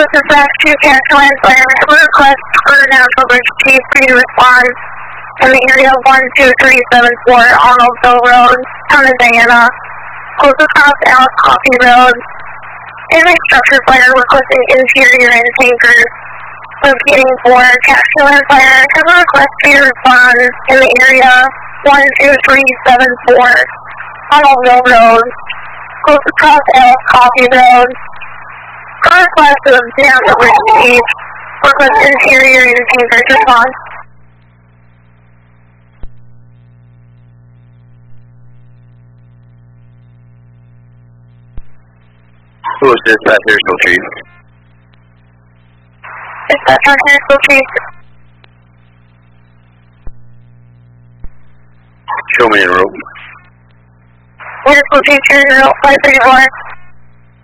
This is Back to Cashland Fire. Request for National Bridge Chief for you to respond in the area of 12374 Arnoldville Road, town of Diana, close across Alice Coffee Road. Anti structure fire requesting interior and tankers. Locating for Cashland Fire. Have a request for your respond in the area 12374 Arnoldville Road, close across Alice Coffee Road. Current class of National Bridge Chief. Request interior and tankers respond. Who is this? There's no chief. Dispatcher, here's the chief. Show me in room. Here's the chief, 534.